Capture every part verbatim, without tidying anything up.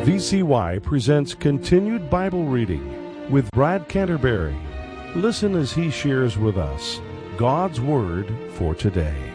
V C Y presents Continued Bible Reading with Brad Canterbury. Listen as he shares with us God's Word for today.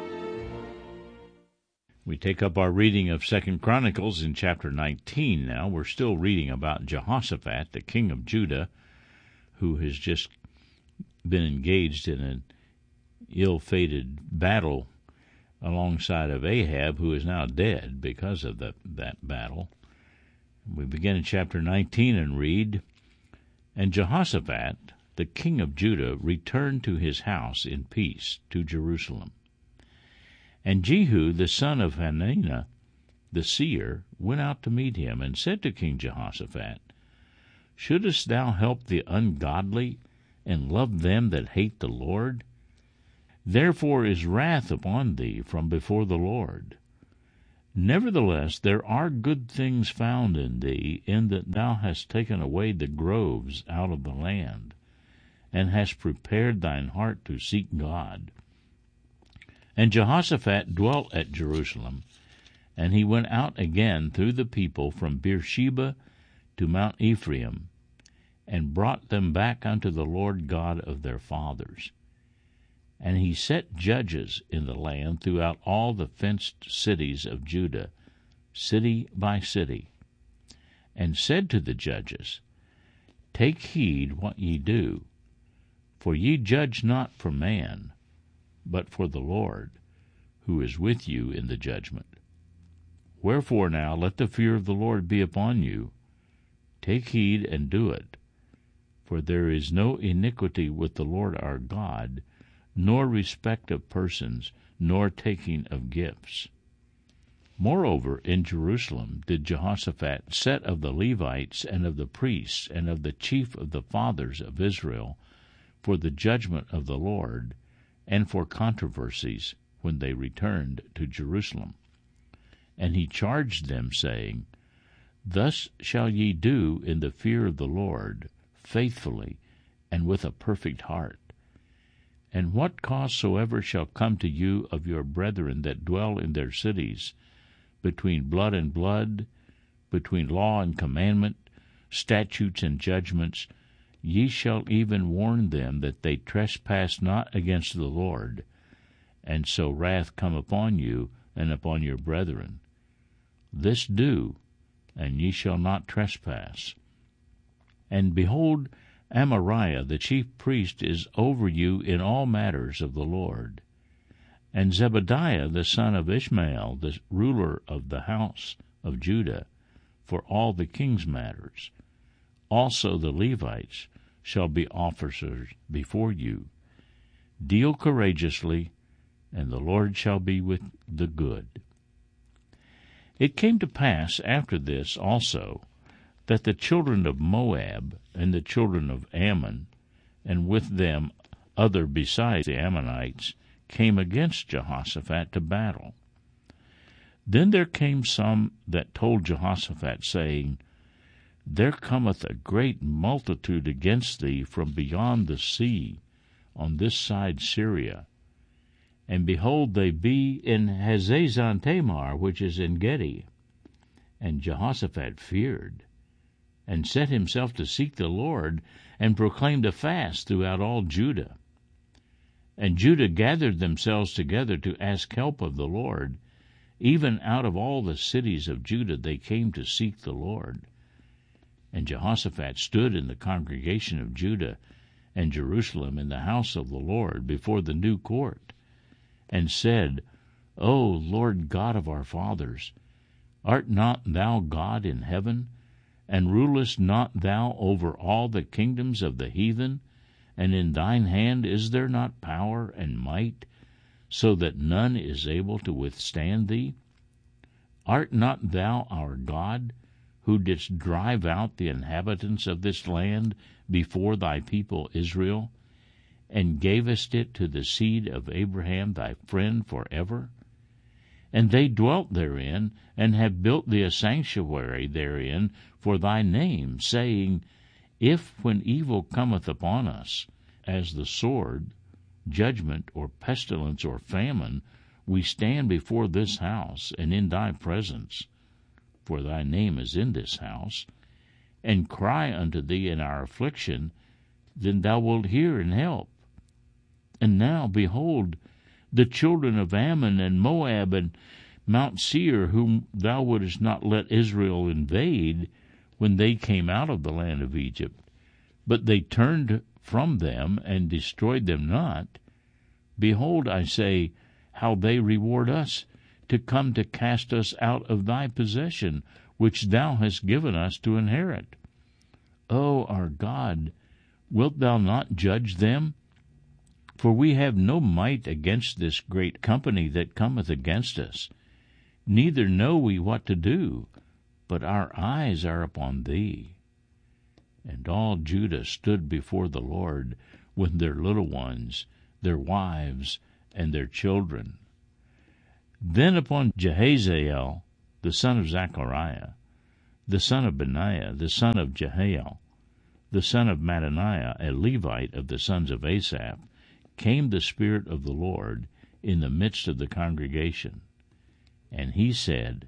We take up our reading of Second Chronicles in chapter nineteen now. We're still reading about Jehoshaphat, the king of Judah, who has just been engaged in an ill-fated battle alongside of Ahab, who is now dead because of the, that battle. We begin in chapter nineteen and read, "And Jehoshaphat, the king of Judah, returned to his house in peace to Jerusalem. And Jehu, the son of Hananiah, the seer, went out to meet him, and said to King Jehoshaphat, Shouldest thou help the ungodly, and love them that hate the Lord? Therefore is wrath upon thee from before the Lord. Nevertheless, there are good things found in thee, in that thou hast taken away the groves out of the land, and hast prepared thine heart to seek God. And Jehoshaphat dwelt at Jerusalem, and he went out again through the people from Beersheba to Mount Ephraim, and brought them back unto the Lord God of their fathers. And he set judges in the land throughout all the fenced cities of Judah, city by city, and said to the judges, Take heed what ye do, for ye judge not for man, but for the Lord, who is with you in the judgment. Wherefore now let the fear of the Lord be upon you. Take heed and do it, for there is no iniquity with the Lord our God, nor respect of persons, nor taking of gifts. Moreover, in Jerusalem did Jehoshaphat set of the Levites and of the priests and of the chief of the fathers of Israel for the judgment of the Lord, and for controversies when they returned to Jerusalem. And he charged them, saying, Thus shall ye do in the fear of the Lord, faithfully, and with a perfect heart. And what cause soever shall come to you of your brethren that dwell in their cities, between blood and blood, between law and commandment, statutes and judgments, ye shall even warn them that they trespass not against the Lord, and so wrath come upon you and upon your brethren. This do, and ye shall not trespass. And behold, Amariah the chief priest is over you in all matters of the Lord. And Zebadiah the son of Ishmael, the ruler of the house of Judah, for all the king's matters. Also the Levites shall be officers before you. Deal courageously, and the Lord shall be with the good. It came to pass after this also, that the children of Moab and the children of Ammon, and with them other besides the Ammonites, came against Jehoshaphat to battle. Then there came some that told Jehoshaphat, saying, There cometh a great multitude against thee from beyond the sea, on this side Syria. And behold, they be in Hazazon Tamar, which is in Gedi. And Jehoshaphat feared, and set himself to seek the Lord, and proclaimed a fast throughout all Judah. And Judah gathered themselves together to ask help of the Lord. Even out of all the cities of Judah they came to seek the Lord. And Jehoshaphat stood in the congregation of Judah and Jerusalem in the house of the Lord before the new court, and said, O Lord God of our fathers, art not thou God in heaven? And rulest not thou over all the kingdoms of the heathen? And in thine hand is there not power and might, so that none is able to withstand thee? Art not thou our God, who didst drive out the inhabitants of this land before thy people Israel, and gavest it to the seed of Abraham thy friend forever? And they dwelt therein, and have built thee a sanctuary therein for thy name, saying, If when evil cometh upon us, as the sword, judgment, or pestilence, or famine, we stand before this house, and in thy presence, for thy name is in this house, and cry unto thee in our affliction, then thou wilt hear and help. And now, behold, the children of Ammon and Moab and Mount Seir, whom thou wouldest not let Israel invade when they came out of the land of Egypt, but they turned from them and destroyed them not, behold, I say, how they reward us, to come to cast us out of thy possession, which thou hast given us to inherit. O our God, wilt thou not judge them? For we have no might against this great company that cometh against us, neither know we what to do, but our eyes are upon thee. And all Judah stood before the Lord with their little ones, their wives, and their children. Then upon Jehaziel, the son of Zechariah, the son of Benaiah, the son of Jehiel, the son of Mattaniah, a Levite of the sons of Asaph, came the Spirit of the Lord in the midst of the congregation. And he said,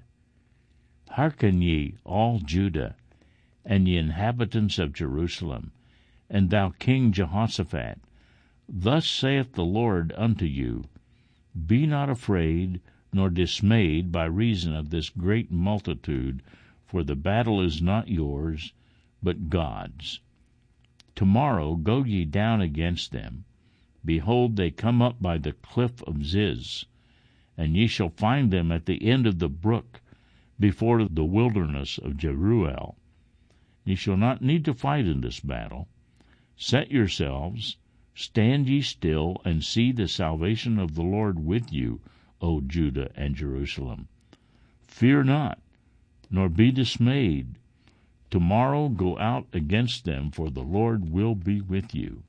Hearken ye, all Judah, and ye inhabitants of Jerusalem, and thou King Jehoshaphat, thus saith the Lord unto you, Be not afraid nor dismayed by reason of this great multitude, for the battle is not yours, but God's. Tomorrow go ye down against them. Behold, they come up by the cliff of Ziz, and ye shall find them at the end of the brook, before the wilderness of Jeruel. Ye shall not need to fight in this battle. Set yourselves, stand ye still, and see the salvation of the Lord with you, O Judah and Jerusalem. Fear not, nor be dismayed. Tomorrow go out against them, for the Lord will be with you.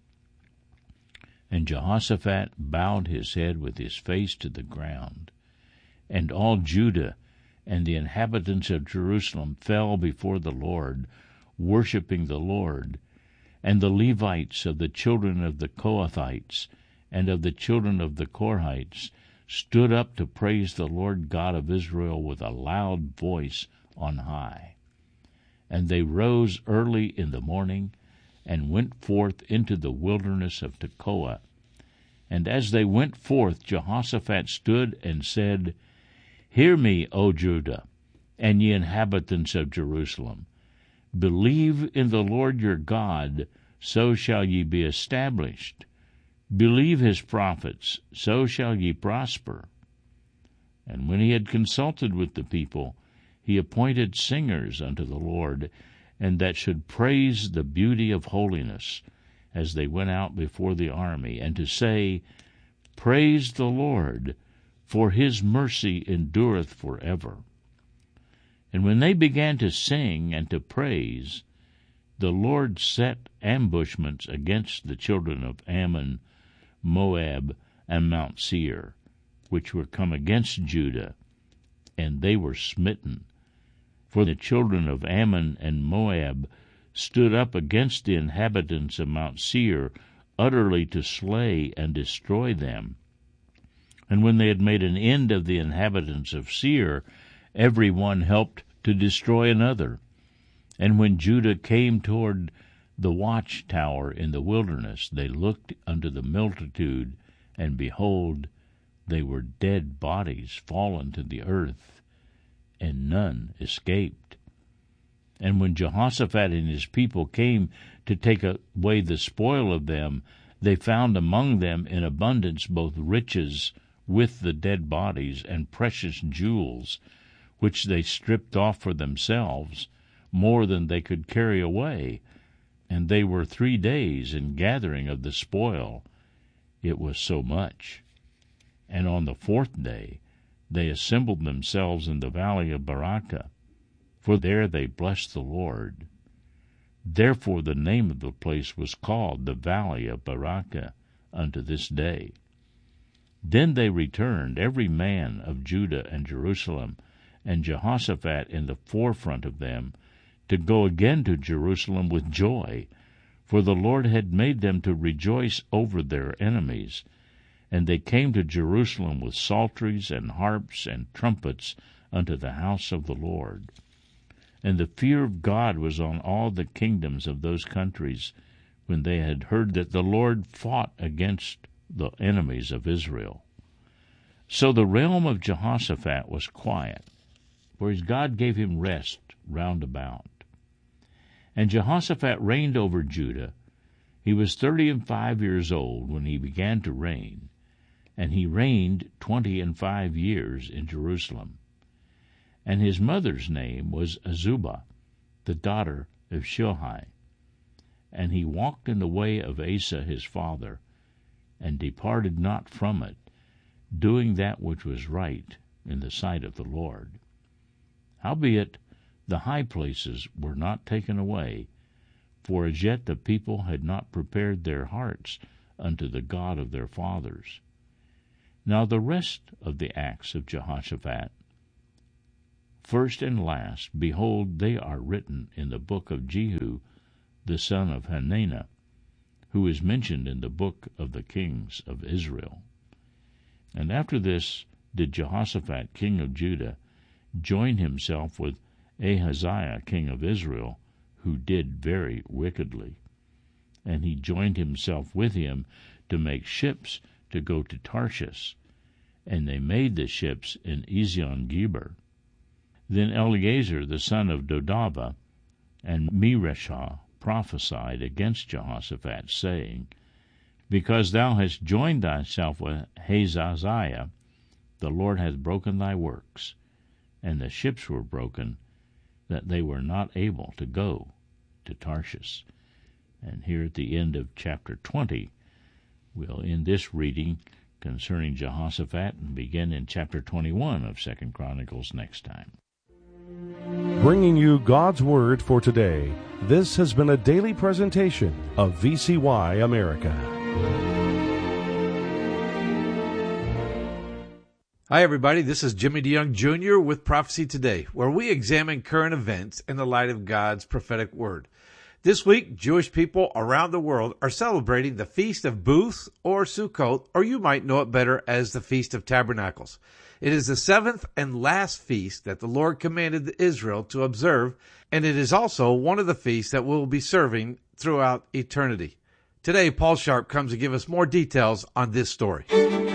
And Jehoshaphat bowed his head with his face to the ground. And all Judah and the inhabitants of Jerusalem fell before the Lord, worshipping the Lord. And the Levites of the children of the Kohathites and of the children of the Korhites stood up to praise the Lord God of Israel with a loud voice on high. And they rose early in the morning, and went forth into the wilderness of Tekoa. And as they went forth, Jehoshaphat stood and said, Hear me, O Judah, and ye inhabitants of Jerusalem. Believe in the Lord your God, so shall ye be established. Believe his prophets, so shall ye prosper. And when he had consulted with the people, he appointed singers unto the Lord, and that should praise the beauty of holiness, as they went out before the army, and to say, Praise the Lord, for his mercy endureth forever. And when they began to sing and to praise, the Lord set ambushments against the children of Ammon, Moab, and Mount Seir, which were come against Judah, and they were smitten. For the children of Ammon and Moab stood up against the inhabitants of Mount Seir, utterly to slay and destroy them. And when they had made an end of the inhabitants of Seir, every one helped to destroy another. And when Judah came toward the watchtower in the wilderness, they looked unto the multitude, and behold, they were dead bodies fallen to the earth, and none escaped. And when Jehoshaphat and his people came to take away the spoil of them, they found among them in abundance both riches with the dead bodies and precious jewels, which they stripped off for themselves, more than they could carry away. And they were three days in gathering of the spoil, it was so much. And on the fourth day they assembled themselves in the valley of Barakah, for there they blessed the Lord. Therefore the name of the place was called the valley of Barakah unto this day. Then they returned, every man of Judah and Jerusalem, and Jehoshaphat in the forefront of them, to go again to Jerusalem with joy, for the Lord had made them to rejoice over their enemies. And they came to Jerusalem with psalteries and harps and trumpets unto the house of the Lord. And the fear of God was on all the kingdoms of those countries when they had heard that the Lord fought against the enemies of Israel. So the realm of Jehoshaphat was quiet, for his God gave him rest round about. And Jehoshaphat reigned over Judah. He was thirty and five years old when he began to reign, and he reigned twenty and five years in Jerusalem. And his mother's name was Azubah, the daughter of Shilhi. And he walked in the way of Asa his father, and departed not from it, doing that which was right in the sight of the Lord. Howbeit the high places were not taken away, for as yet the people had not prepared their hearts unto the God of their fathers. Now the rest of the acts of Jehoshaphat, first and last, behold, they are written in the book of Jehu, the son of Hananiah, who is mentioned in the book of the kings of Israel. And after this did Jehoshaphat king of Judah join himself with Ahaziah king of Israel, who did very wickedly. And he joined himself with him to make ships to go to Tarshish, and they made the ships in Ezion-Geber. Then Eleazar the son of Dodavah and Mereshah prophesied against Jehoshaphat, saying, Because thou hast joined thyself with Hazaziah, the Lord hath broken thy works. And the ships were broken, that they were not able to go to Tarshish. And here at the end of chapter twenty, we'll end this reading concerning Jehoshaphat and begin in chapter twenty-one of Second Chronicles next time. Bringing you God's Word for today, this has been a daily presentation of V C Y America. Hi, everybody. This is Jimmy DeYoung Junior with Prophecy Today, where we examine current events in the light of God's prophetic word. This week, Jewish people around the world are celebrating the Feast of Booths, or Sukkot, or you might know it better as the Feast of Tabernacles. It is the seventh and last feast that the Lord commanded Israel to observe, and it is also one of the feasts that we'll be serving throughout eternity. Today, Paul Sharp comes to give us more details on this story.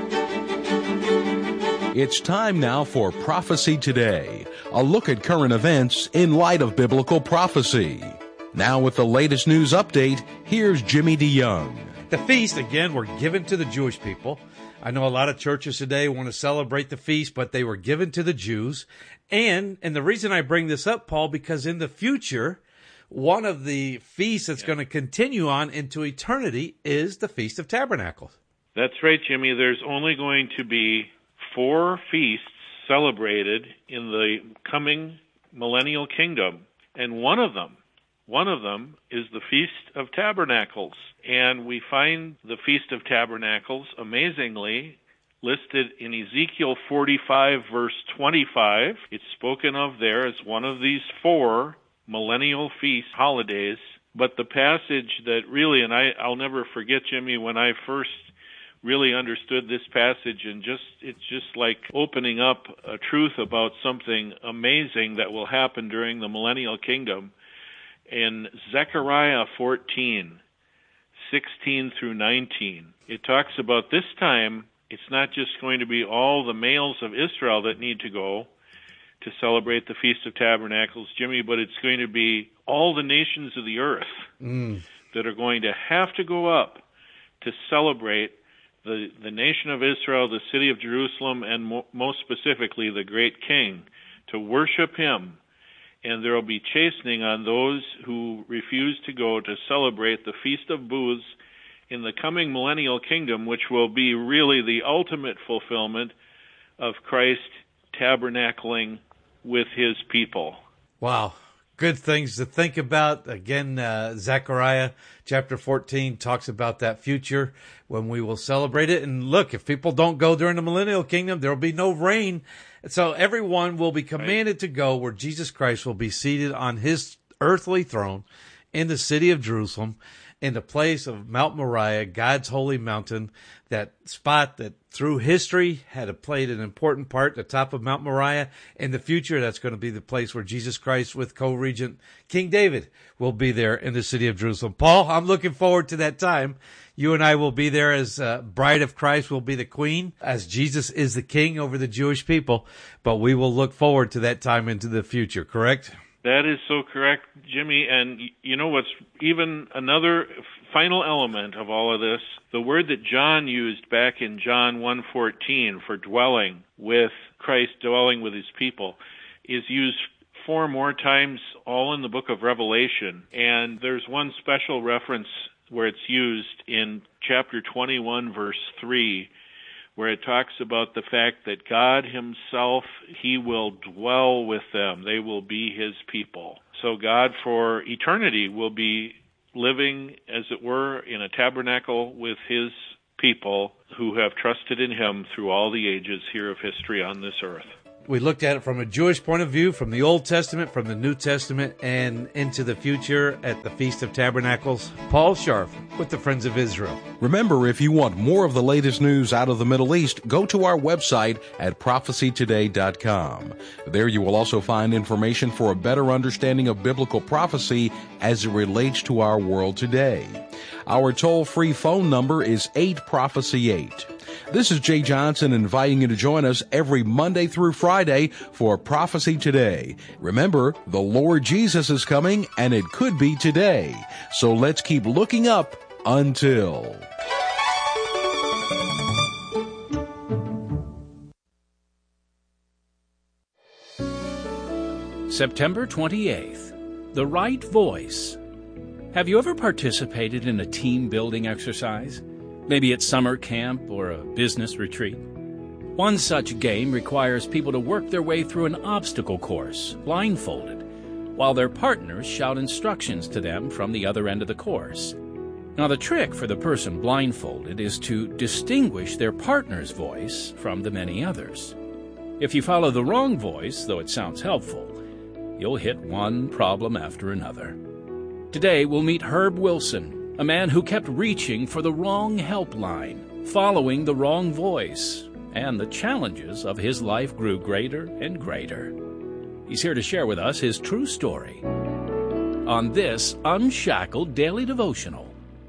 It's time now for Prophecy Today, a look at current events in light of biblical prophecy. Now with the latest news update, here's Jimmy DeYoung. The feast, again, were given to the Jewish people. I know a lot of churches today want to celebrate the feast, but they were given to the Jews. And and the reason I bring this up, Paul, because in the future, one of the feasts that's yeah. going to continue on into eternity is the Feast of Tabernacles. That's right, Jimmy. There's only going to be four feasts celebrated in the coming millennial kingdom, and one of them, one of them is the Feast of Tabernacles. And we find the Feast of Tabernacles, amazingly, listed in Ezekiel forty-five, verse twenty-five. It's spoken of there as one of these four millennial feast holidays. But the passage that really, and I, I'll never forget, Jimmy, when I first really understood this passage, and just it's just like opening up a truth about something amazing that will happen during the millennial kingdom. In Zechariah fourteen, sixteen through nineteen, it talks about this time, it's not just going to be all the males of Israel that need to go to celebrate the Feast of Tabernacles, Jimmy, but it's going to be all the nations of the earth mm. that are going to have to go up to celebrate the, the nation of Israel, the city of Jerusalem, and mo- most specifically the great king, to worship him. And there will be chastening on those who refuse to go to celebrate the Feast of Booths in the coming millennial kingdom, which will be really the ultimate fulfillment of Christ tabernacling with his people. Wow. Good things to think about. Again, uh, Zechariah chapter fourteen talks about that future when we will celebrate it. And look, if people don't go during the millennial kingdom, there will be no rain. So everyone will be commanded right. to go where Jesus Christ will be seated on his earthly throne in the city of Jerusalem. in the place of Mount Moriah, God's holy mountain, that spot that through history had played an important part, the top of Mount Moriah. In the future, that's going to be the place where Jesus Christ with co-regent King David will be there in the city of Jerusalem. Paul, I'm looking forward to that time. You and I will be there as uh, bride of Christ, will be the queen, as Jesus is the king over the Jewish people. But we will look forward to that time into the future, correct? That is so correct, Jimmy. And you know what's even another final element of all of this? The word that John used back in John one fourteen for dwelling with Christ, dwelling with his people, is used four more times, all in the book of Revelation. And there's one special reference where it's used in chapter twenty-one, verse three, where it talks about the fact that God himself, he will dwell with them. They will be his people. So God for eternity will be living, as it were, in a tabernacle with his people who have trusted in him through all the ages here of history on this earth. We looked at it from a Jewish point of view, from the Old Testament, from the New Testament, and into the future at the Feast of Tabernacles. Paul Scharf with the Friends of Israel. Remember, if you want more of the latest news out of the Middle East, go to our website at prophecy today dot com. There you will also find information for a better understanding of biblical prophecy as it relates to our world today. Our toll-free phone number is eight prophecy eight. This is Jay Johnson inviting you to join us every Monday through Friday for Prophecy Today. Remember, the Lord Jesus is coming, and it could be today. So let's keep looking up until... September twenty-eighth, The Right Voice. Have you ever participated in a team-building exercise? Maybe at summer camp or a business retreat. One such game requires people to work their way through an obstacle course, blindfolded, while their partners shout instructions to them from the other end of the course. Now, the trick for the person blindfolded is to distinguish their partner's voice from the many others. If you follow the wrong voice, though it sounds helpful, you'll hit one problem after another. Today, we'll meet Herb Wilson, a man who kept reaching for the wrong helpline, following the wrong voice, and the challenges of his life grew greater and greater. He's here to share with us his true story on this Unshackled Daily Devotional.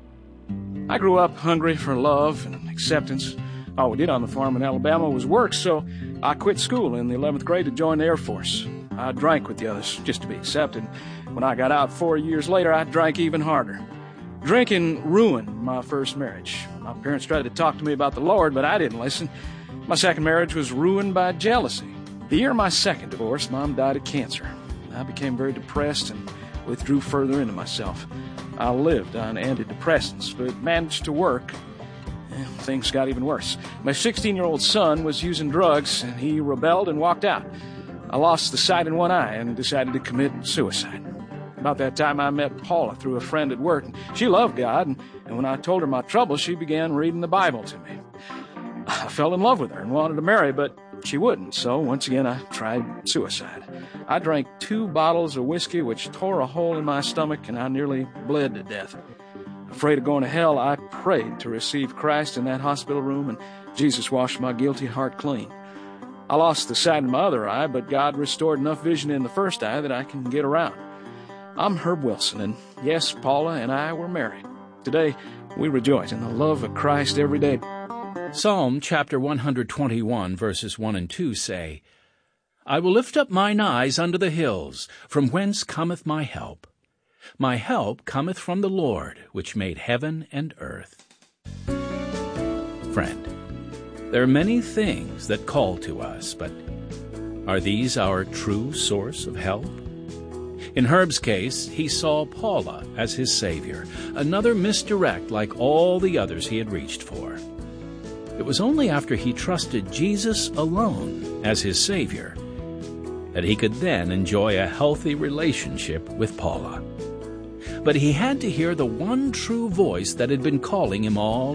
I grew up hungry for love and acceptance. All we did on the farm in Alabama was work, so I quit school in the eleventh grade to join the Air Force. I drank with the others just to be accepted. When I got out four years later, I drank even harder. Drinking ruined my first marriage. My parents tried to talk to me about the Lord, but I didn't listen. My second marriage was ruined by jealousy. The year of my second divorce, Mom died of cancer. I became very depressed and withdrew further into myself. I lived on antidepressants, but managed to work. Eh, things got even worse. My sixteen-year-old son was using drugs, and he rebelled and walked out. I lost the sight in one eye and decided to commit suicide. About that time, I met Paula through a friend at work. She loved God, and, and when I told her my troubles, she began reading the Bible to me. I fell in love with her and wanted to marry, but she wouldn't, so once again I tried suicide. I drank two bottles of whiskey, which tore a hole in my stomach, and I nearly bled to death. Afraid of going to hell, I prayed to receive Christ in that hospital room, and Jesus washed my guilty heart clean. I lost the sight in my other eye, but God restored enough vision in the first eye that I can get around. I'm Herb Wilson, and yes, Paula and I were married. Today, we rejoice in the love of Christ every day. Psalm chapter one twenty-one, verses one and two say, I will lift up mine eyes unto the hills, from whence cometh my help. My help cometh from the Lord, which made heaven and earth. Friend, there are many things that call to us, but are these our true source of help? In Herb's case, he saw Paula as his Savior, another misdirect like all the others he had reached for. It was only after he trusted Jesus alone as his Savior that he could then enjoy a healthy relationship with Paula. But he had to hear the one true voice that had been calling him all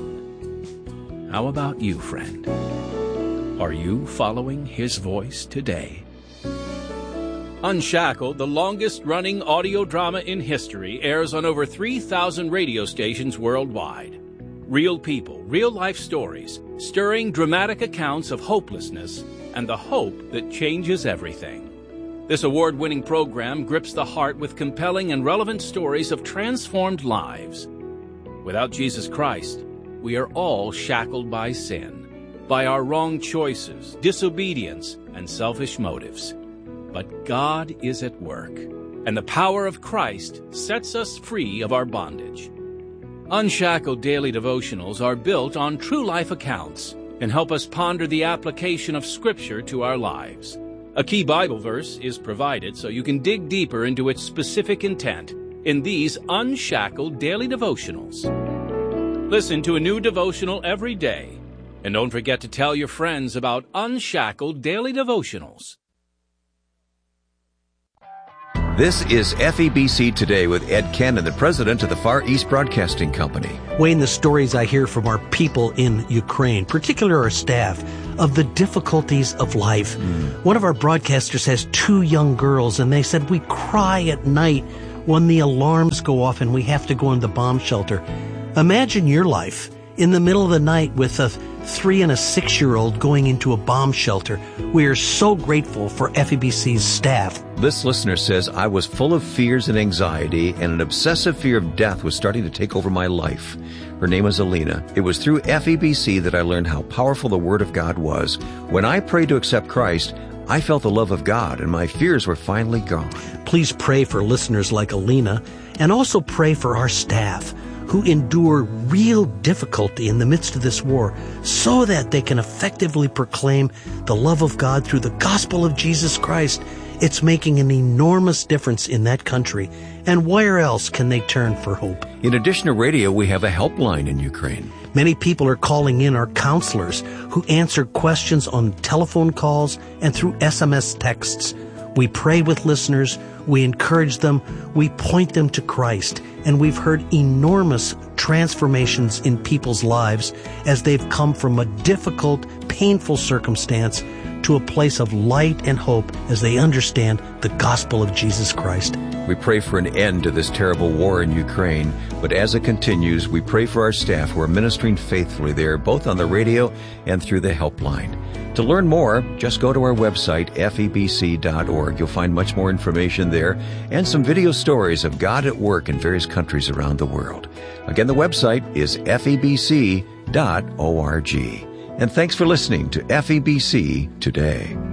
along. How about you, friend? Are you following his voice today? Unshackled, the longest-running audio drama in history, airs on over three thousand radio stations worldwide. Real people, real-life stories, stirring dramatic accounts of hopelessness and the hope that changes everything. This award-winning program grips the heart with compelling and relevant stories of transformed lives. Without Jesus Christ, we are all shackled by sin, by our wrong choices, disobedience, and selfish motives. But God is at work, and the power of Christ sets us free of our bondage. Unshackled daily devotionals are built on true life accounts and help us ponder the application of Scripture to our lives. A key Bible verse is provided so you can dig deeper into its specific intent in these unshackled daily devotionals. Listen to a new devotional every day, and don't forget to tell your friends about Unshackled Daily Devotionals. This is F E B C Today with Ed Cannon, the president of the Far East Broadcasting Company. Wayne, the stories I hear from our people in Ukraine, particularly our staff, of the difficulties of life. Mm. One of our broadcasters has two young girls, and they said, we cry at night when the alarms go off and we have to go in the bomb shelter. Imagine your life in the middle of the night with a three and a six-year-old going into a bomb shelter. We are so grateful for F E B C's staff. This listener says, I was full of fears and anxiety, and an obsessive fear of death was starting to take over my life. Her name is Alina. It was through F E B C that I learned how powerful the Word of God was. When I prayed to accept Christ, I felt the love of God, and my fears were finally gone. Please pray for listeners like Alina, and also pray for our staff, who endure real difficulty in the midst of this war so that they can effectively proclaim the love of God through the gospel of Jesus Christ. It's making an enormous difference in that country. And where else can they turn for hope? In addition to radio, we have a helpline in Ukraine. Many people are calling in our counselors who answer questions on telephone calls and through S M S texts. We pray with listeners, we encourage them, we point them to Christ, and we've heard enormous transformations in people's lives as they've come from a difficult, painful circumstance to a place of light and hope as they understand the gospel of Jesus Christ. We pray for an end to this terrible war in Ukraine, but as it continues, we pray for our staff who are ministering faithfully there, both on the radio and through the helpline. To learn more, just go to our website, F E B C dot org. You'll find much more information there and some video stories of God at work in various countries around the world. Again, the website is F E B C dot org. And thanks for listening to F E B C Today.